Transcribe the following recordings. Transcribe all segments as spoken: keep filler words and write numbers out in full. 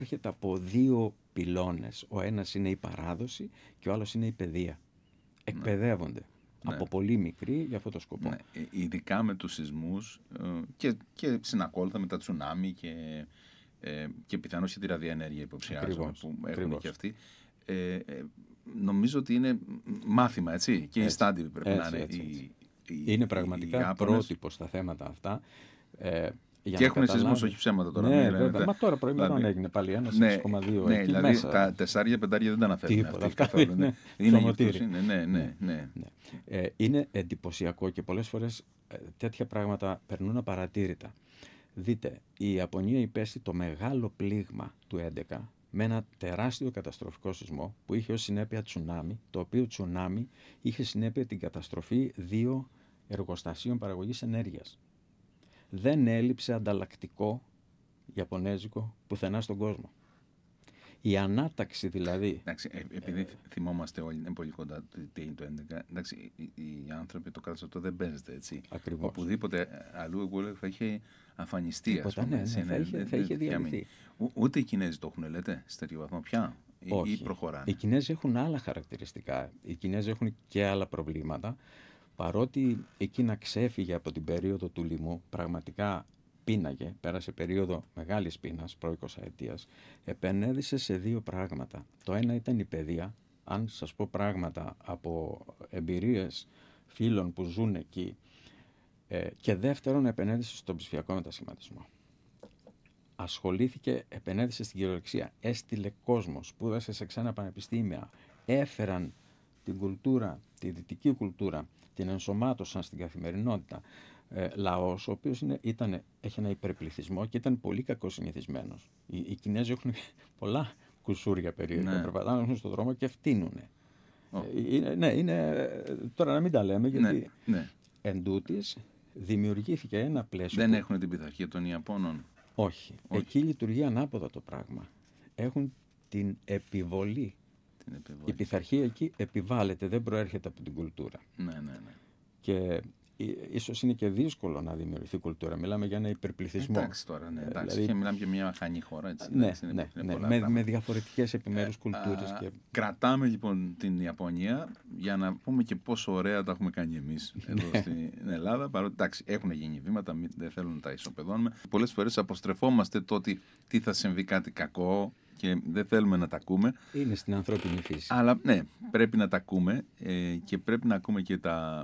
έρχεται από δύο πυλώνες. Ο ένας είναι η παράδοση και ο άλλος είναι η παιδεία. Εκπαιδεύονται Ναι. από πολύ μικροί για αυτό το σκοπό. Ναι. Ειδικά με τους σεισμούς και, και συνακόλουθα με τα τσουνάμι και, ε, και πιθανώς και τη ραδιενέργεια υποψιάζομαι που έχουν ακριβώς. και αυτοί. Ε, ε, νομίζω ότι είναι μάθημα, έτσι, και έτσι, η στάντη πρέπει έτσι, να είναι. Έτσι, έτσι. Οι, οι, είναι πραγματικά οι πρότυπο στα θέματα αυτά. Ε, για και να έχουν σεισμούς, όχι ψέματα τώρα. Ναι, μην βέβαια. λέτε, Μα τώρα προημερών δηλαδή, έγινε πάλι ένα ναι, έξι κόμμα δύο ναι, εκεί δηλαδή μέσα. τα τεσσάρια πεντάρια δεν τα αναφέρουν Τίποτα, αυτοί αυτά καθόλου. είναι είναι για αυτούς, είναι, ναι, ναι, ναι, ναι. ναι. Ε, είναι εντυπωσιακό και πολλές φορές ε, τέτοια πράγματα περνούν απαρατήρητα. Δείτε, η Ιαπωνία υπέστη το μεγάλο πλήγμα του έντεκα με ένα τεράστιο καταστροφικό σεισμό που είχε ως συνέπεια τσουνάμι, το οποίο τσουνάμι είχε συνέπεια την καταστροφή δύο εργοστασίων παραγωγής ενέργειας. Δεν έλειψε ανταλλακτικό ιαπωνέζικο πουθενά στον κόσμο. Η ανάταξη δηλαδή. Εντάξει, ε, επειδή ε, θυμόμαστε όλοι, είναι πολύ κοντά τι έγινε το έντεκα, εντάξει, οι, οι άνθρωποι, το κράτος αυτό δεν παίζεται, έτσι. Ακριβώς. Οπουδήποτε αλλού εγώ θα είχε αφανιστεί, Τίποτα, ας πούμε. Ναι, ναι, θα είχε, θα είχε διαλυθεί. Ούτε οι Κινέζοι το έχουν, λέτε, σε τέτοιο βαθμό πια, Όχι. Ή προχωράνε. Οι Κινέζοι έχουν άλλα χαρακτηριστικά. Οι Κινέζοι έχουν και άλλα προβλήματα. Παρότι εκείνα ξέφυγε από την περίοδο του λοιμού, πραγματικά πίναγε, πέρασε περίοδο μεγάλης πείνας, προ εικοσαετίας, επενέδυσε σε δύο πράγματα. Το ένα ήταν η παιδεία. Αν σας πω πράγματα από εμπειρίες φίλων που ζουν εκεί, ε, και δεύτερον επενέδυσε στον ψηφιακό μετασχηματισμό. Ασχολήθηκε, επενέδυσε στην κυριολεξία, έστειλε κόσμο, σπούδασε σε ξένα πανεπιστήμια, έφεραν την κουλτούρα, τη δυτική κουλτούρα, την ενσωμάτωσαν στην καθημερινότητα. Ε, λαός, ο οποίος είναι, ήταν, έχει ένα υπερπληθυσμό και ήταν πολύ κακοσυνηθισμένος. Οι, οι Κινέζοι έχουν πολλά κουσούρια περίεργα, ναι. Περπατάνε στον δρόμο και φτύνουνε. Oh. Ε, είναι, ναι, είναι, τώρα να μην τα λέμε, γιατί ναι, ναι. εν τούτης δημιουργήθηκε ένα πλαίσιο. Δεν που... έχουν την πειθαρχία των Ιαπώνων. Όχι. Όχι. Εκεί λειτουργεί ανάποδα το πράγμα. Έχουν την επιβολή. Την επιβολή. Η πειθαρχία εκεί επιβάλλεται, δεν προέρχεται από την κουλτούρα. Ναι, ναι, ναι. Και ίσως είναι και δύσκολο να δημιουργηθεί κουλτούρα. Μιλάμε για ένα υπερπληθυσμό. Εντάξει τώρα, ναι. Εντάξει, δηλαδή... και μιλάμε για μια μαχανή χώρα. Έτσι, ναι, εντάξει, ναι, είναι, ναι, με, με διαφορετικές επιμέρους ε, κουλτούρες. Α, και... Κρατάμε λοιπόν την Ιαπωνία για να πούμε και πόσο ωραία τα έχουμε κάνει εμείς εδώ στην Ελλάδα. Παρότι εντάξει, έχουν γίνει βήματα, δεν θέλουν να τα ισοπεδώνουμε. Πολλές φορές αποστρεφόμαστε το ότι τι θα συμβεί κάτι κακό και δεν θέλουμε να τα ακούμε. Είναι στην ανθρώπινη φύση. Αλλά ναι, πρέπει να τα ακούμε ε, και πρέπει να ακούμε και τα,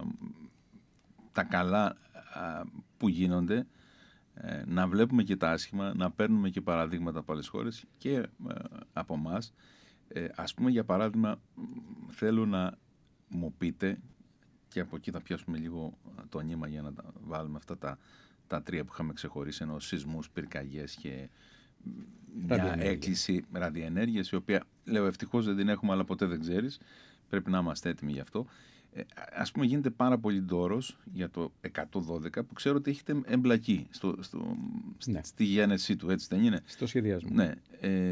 τα καλά α, που γίνονται, ε, να βλέπουμε και τα άσχημα, να παίρνουμε και παραδείγματα από άλλες χώρες και ε, από εμάς. Ε, ας πούμε για παράδειγμα θέλω να μου πείτε, και από εκεί θα πιάσουμε λίγο το νήμα για να τα βάλουμε αυτά τα, τα τρία που είχαμε ξεχωρίσει, ενώ σεισμούς, πυρκαγιές και μια έκκληση ραδιενέργειας, η οποία λέω ευτυχώς δεν την έχουμε, αλλά ποτέ δεν ξέρεις, πρέπει να είμαστε έτοιμοι γι' αυτό. Ε, ας πούμε γίνεται πάρα πολύ ντόρος για το εκατόν δώδεκα που ξέρω ότι έχετε εμπλακεί στο, στο, ναι. στη γέννησή του, έτσι δεν είναι? Στο σχεδιασμό. Ναι. Ε,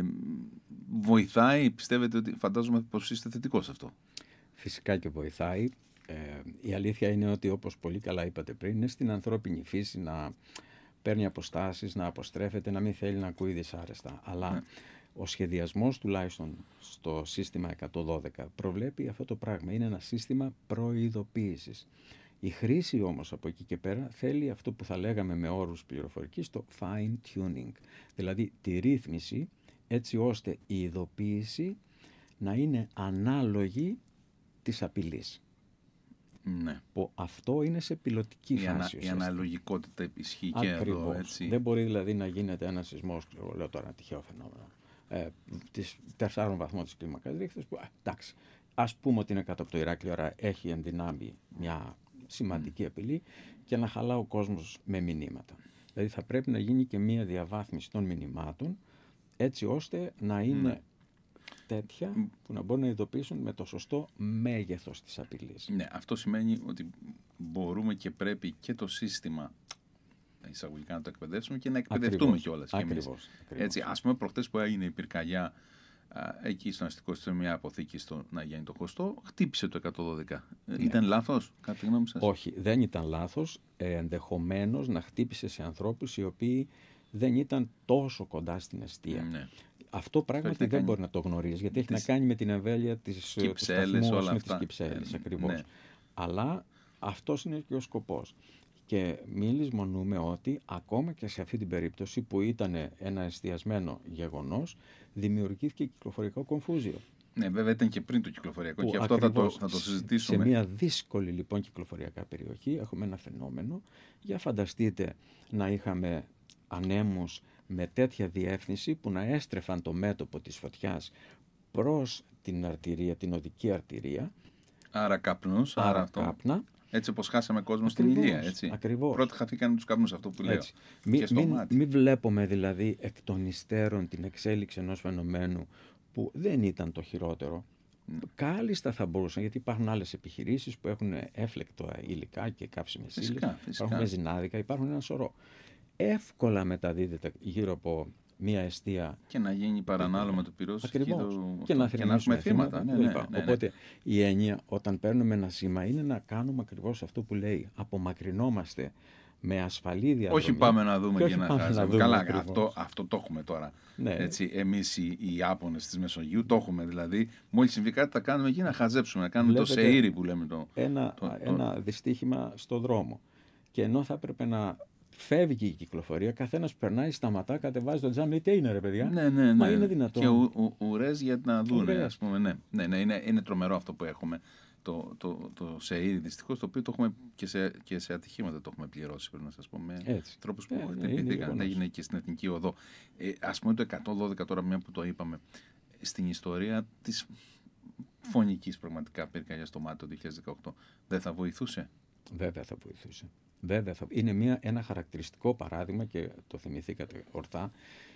βοηθάει, πιστεύετε ότι, φαντάζομαι πως είστε θετικός αυτό? Φυσικά και βοηθάει. Ε, η αλήθεια είναι ότι, όπως πολύ καλά είπατε πριν, είναι στην ανθρώπινη φύση να παίρνει αποστάσεις, να αποστρέφεται, να μην θέλει να ακούει δυσάρεστα. Αλλά ναι. ο σχεδιασμός τουλάχιστον στο σύστημα εκατόν δώδεκα προβλέπει αυτό το πράγμα. Είναι ένα σύστημα προειδοποίησης. Η χρήση όμως από εκεί και πέρα θέλει αυτό που θα λέγαμε με όρους πληροφορικής, το fine tuning. Δηλαδή τη ρύθμιση έτσι ώστε η ειδοποίηση να είναι ανάλογη της απειλής. Ναι. Που αυτό είναι σε πιλωτική η φάση. Ανα, η αναλογικότητα ισχύει και εδώ, έτσι. Δεν μπορεί δηλαδή να γίνεται ένα σεισμός, λέω τώρα ένα τυχαίο φαινόμενο, ε, της τεσσάρων βαθμών της κλίμακας Ρίχτερ, που εντάξει, ας πούμε ότι είναι κάτω από το Ηράκλειο, άρα έχει ενδυνάμει μια σημαντική mm. απειλή, και να χαλά ο κόσμος με μηνύματα. Δηλαδή θα πρέπει να γίνει και μια διαβάθμιση των μηνυμάτων, έτσι ώστε να είναι mm. τέτοια που να μπορούν να ειδοποιήσουν με το σωστό μέγεθος της απειλής. Ναι, αυτό σημαίνει ότι μπορούμε και πρέπει και το σύστημα εισαγωγικά να το εκπαιδεύσουμε και να εκπαιδευτούμε κιόλας. Ακριβώς. Έτσι, ας πούμε, προχτές που έγινε η πυρκαγιά α, εκεί στο αστικό στο μια αποθήκη στο Αγιάννη το Χωστό, χτύπησε το εκατόν δώδεκα. Ναι. Ήταν λάθος, κατά τη γνώμη σας? Όχι, δεν ήταν λάθος. Ε, ενδεχομένως να χτύπησε σε ανθρώπους οι οποίοι δεν ήταν τόσο κοντά στην εστία. Ναι. Αυτό πράγματι δεν κάνει... μπορεί να το γνωρίζει, γιατί έχει τις... να κάνει με την εμβέλεια της κυψέλες, όλα με αυτά. τις κυψέλες, ε, ακριβώς. Ναι. Αλλά αυτός είναι και ο σκοπός. Και μη λησμονούμε ότι ακόμα και σε αυτή την περίπτωση που ήταν ένα εστιασμένο γεγονός, δημιουργήθηκε κυκλοφορικό κομφούζιο. Ναι, βέβαια ήταν και πριν το κυκλοφοριακό που και αυτό θα το, θα το συζητήσουμε. Σε μια δύσκολη λοιπόν κυκλοφοριακά περιοχή έχουμε ένα φαινόμενο. Για φανταστείτε να είχαμε ανέμους με τέτοια διεύθυνση που να έστρεφαν το μέτωπο της φωτιάς προς την αρτηρία, την οδική αρτηρία. Άρα καπνούς, άρα, άρα αυτό. Κάπνα. Έτσι όπως χάσαμε κόσμο Ακριβώς, στην ηλία, έτσι. Ακριβώς. Πρώτα χαθήκαν τους καπνούς, αυτό που λέω. Μην και στο μη, μάτι. Μην βλέπουμε δηλαδή εκ των υστέρων την εξέλιξη ενός φαινομένου που δεν ήταν το χειρότερο. Mm. Κάλλιστα θα μπορούσαν, γιατί υπάρχουν άλλες επιχειρήσεις που έχουν έφλεκτο υλικά και καύσιμες ύλες, υπάρχουν μεζινάδικα, υπάρχουν ένα σωρό. Εύκολα μεταδίδεται γύρω από μία εστία. Και να γίνει παρανάλωμα του πυρός και, το... και, να και να έχουμε θύματα. Ναι, ναι, ναι, ναι. Οπότε η έννοια όταν παίρνουμε ένα σήμα είναι να κάνουμε ακριβώς αυτό που λέει. Απομακρυνόμαστε με ασφαλή διαδρομή. Όχι πάμε να δούμε και, και να χάσουμε. Καλά, αυτό, αυτό το έχουμε τώρα. Ναι. Έτσι, εμείς οι, οι Ιάπωνες της Μεσογείου το έχουμε. Δηλαδή, μόλις συμβεί κάτι θα κάνουμε εκεί να χαζέψουμε, να κάνουμε Βλέπετε το σεΐρι που λέμε. Το, ένα, το, το, ένα δυστύχημα στο δρόμο. Και ενώ θα έπρεπε να φεύγει η κυκλοφορία, καθένας που περνάει, σταματά, κατεβάζει το τζάμι, λέει τι είναι ρε παιδιά. Ναι, ναι, ναι. Μα είναι δυνατόν. Και ου, ου, ουρές για να δουν, ας πούμε. Ναι, ναι, ναι είναι, είναι τρομερό αυτό που έχουμε. Το, το, το σεΐρι δυστυχώς, το οποίο το έχουμε και σε, και σε ατυχήματα το έχουμε πληρώσει, πρέπει να σας πω, με τρόπους που ε, χτυπήθηκαν. Έγινε και στην Εθνική Οδό. Ε, ας πούμε το εκατόν δώδεκα τώρα, μια που το είπαμε, στην ιστορία της φωνικής πραγματικά πυρκαγιάς στο Μάτι το δύο χιλιάδες δεκαοκτώ, δεν θα βοηθούσε? Βέβαια θα βοηθούσε. Βέβαια θα... Είναι μια, ένα χαρακτηριστικό παράδειγμα και το θυμηθήκατε ορθά.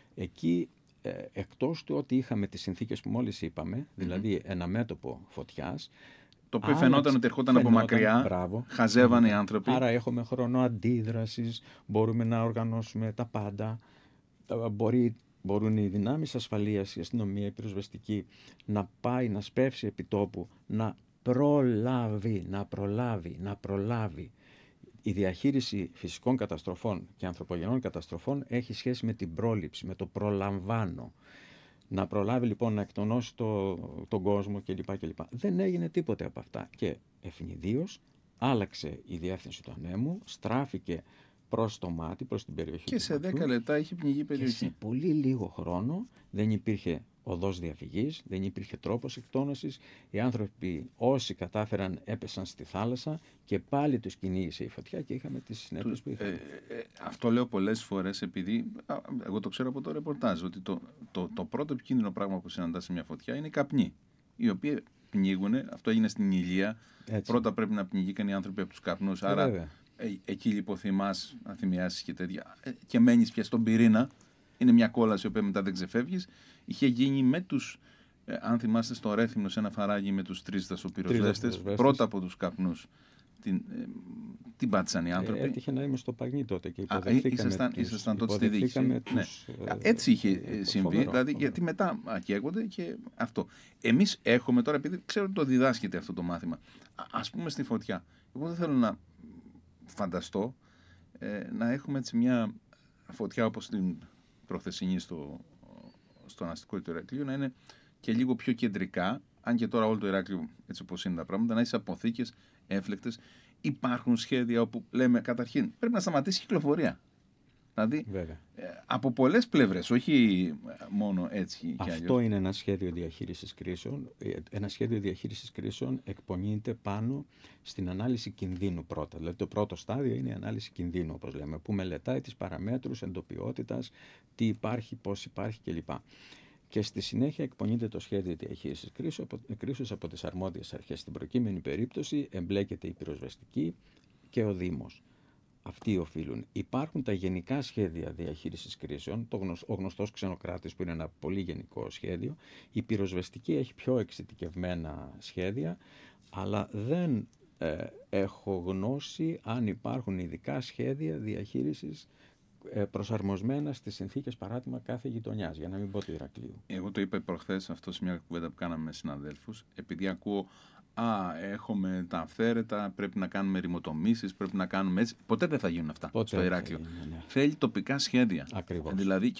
Εκεί ε, εκτός του ότι είχαμε τις συνθήκες που μόλις είπαμε, δηλαδή mm-hmm. ένα μέτωπο φωτιάς, το οποίο φαινόταν ότι ερχόταν από μακριά, μπράβο, χαζεύανε οι άνθρωποι. Άρα έχουμε χρόνο αντίδρασης, μπορούμε να οργανώσουμε τα πάντα. Μπορεί, μπορούν οι δυνάμεις ασφαλείας, η αστυνομία, η πυροσβεστική, να πάει, να σπεύσει επί τόπου, να προλάβει, να προλάβει, να προλάβει. Η διαχείριση φυσικών καταστροφών και ανθρωπογενών καταστροφών έχει σχέση με την πρόληψη, με το προλαμβάνω. Να προλάβει λοιπόν να εκτονώσει το, τον κόσμο κλπ. κλπ. Δεν έγινε τίποτε από αυτά και ευνηδίως άλλαξε η διεύθυνση του ανέμου, στράφηκε προς το Μάτι, προς την περιοχή και του σε Ματιού, δέκα λεπτά είχε πνιγεί η περιοχή. Και σε πολύ λίγο χρόνο δεν υπήρχε οδός διαφυγής, δεν υπήρχε τρόπος εκτόνωσης. Οι άνθρωποι όσοι κατάφεραν έπεσαν στη θάλασσα και πάλι τους κυνήγησε η φωτιά και είχαμε τις συνέπειες που είχαμε. Ε, ε, αυτό λέω πολλές φορές επειδή, α, εγώ το ξέρω από το ρεπορτάζ, ότι το, το, το πρώτο επικίνδυνο πράγμα που συναντά σε μια φωτιά είναι οι καπνοί, οι οποίοι πνίγουν, αυτό έγινε στην Ηλία. Έτσι. Πρώτα πρέπει να πνιγήκαν οι άνθρωποι από τους καπνούς, άρα ε, εκεί λιποθυμάς, αν θυμιάσεις και τέτοια, ε, και μένεις πια στον πυρήνα. Είναι μια κόλαση η οποία μετά δεν ξεφεύγεις. Είχε γίνει με τους, ε, αν θυμάστε, στο Ρέθυμνο, σε ένα φαράγγι με τους τρεις δασοπυροσβέστες, πρώτα από τους καπνούς. Την, ε, την πάτησαν οι άνθρωποι. Ε, έτυχε να είμαι στο Παγνί τότε και υποδεχθήκαμε. Ήσασταν τότε στη διοίκηση. Ναι. Ε, Έτσι είχε ε, συμβεί, φοβερό, δηλαδή, φοβερό. Γιατί μετά ακέγονται και αυτό. Εμείς έχουμε τώρα, επειδή ξέρω ότι το διδάσκεται αυτό το μάθημα, ας πούμε στη φωτιά. Εγώ δεν θέλω να φανταστώ ε, να έχουμε έτσι μια φωτιά όπως την προχθεσινή στο, στο αναστικό του Ηρακλείου, να είναι και λίγο πιο κεντρικά, αν και τώρα όλο το Ηράκλειο, έτσι όπως είναι τα πράγματα, να έχει αποθήκες έφλεκτες. Υπάρχουν σχέδια όπου λέμε καταρχήν πρέπει να σταματήσει η κυκλοφορία. Δηλαδή ε, από πολλές πλευρές, όχι μόνο έτσι και αλλιώς. Αυτό είναι ένα σχέδιο διαχείρισης κρίσεων. Ένα σχέδιο διαχείρισης κρίσεων εκπονείται πάνω στην ανάλυση κινδύνου πρώτα. Δηλαδή το πρώτο στάδιο είναι η ανάλυση κινδύνου, όπως λέμε, που μελετάει τις παραμέτρους εντοπιότητας, τι υπάρχει, πώς υπάρχει κλπ. Και στη συνέχεια εκπονείται το σχέδιο διαχείρισης κρίσεως από τις αρμόδιες αρχές. Στην προκείμενη περίπτωση εμπλέκεται η πυροσβεστική και ο Δήμος. Αυτοί οφείλουν. Υπάρχουν τα γενικά σχέδια διαχείρισης κρίσεων, το γνωσ... ο γνωστός ξενοκράτης που είναι ένα πολύ γενικό σχέδιο. Η πυροσβεστική έχει πιο εξειδικευμένα σχέδια, αλλά δεν ε, έχω γνώση αν υπάρχουν ειδικά σχέδια διαχείρισης προσαρμοσμένα στις συνθήκες, παράδειγμα, κάθε γειτονιάς, για να μην πω του Ηρακλείου. Εγώ το είπα προχθές αυτό σε μια κουβέντα που κάναμε με συναδέλφους, επειδή ακούω «Α, έχουμε τα αυθαίρετα, πρέπει να κάνουμε ρημοτομήσεις, πρέπει να κάνουμε έτσι». Ποτέ δεν θα γίνουν αυτά. Ποτέ στο Ηράκλειο. Ναι. Θέλει τοπικά σχέδια. Ακριβώς. Δηλαδή,